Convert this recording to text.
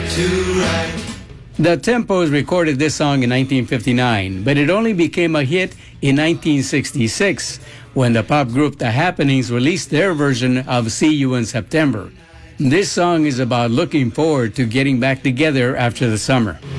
The Tempos recorded this song in 1959, but it only became a hit in 1966 when the pop group The Happenings released their version of See You in September. This song is about looking forward to getting back together after the summer.